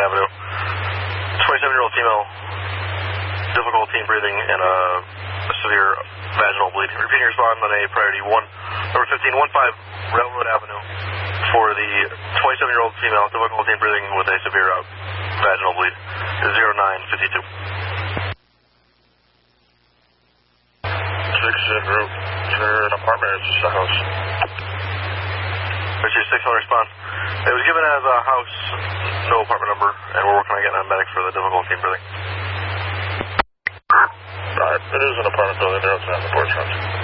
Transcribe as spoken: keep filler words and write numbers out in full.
Avenue. twenty-seven-year-old female, difficulty in breathing and a, a severe vaginal bleed. Repeating respond on a priority one, number fifteen, one five Railroad Avenue for the twenty-seven-year-old female, difficulty in breathing with a severe uh, vaginal bleed. zero nine fifty-two. six en route. Is there an apartment or is this a house? Richard six on response. It was given as a house, no apartment number, and we're working on getting a medic for the difficulty in breathing. Alright, it is an apartment building. They're outside the porch front.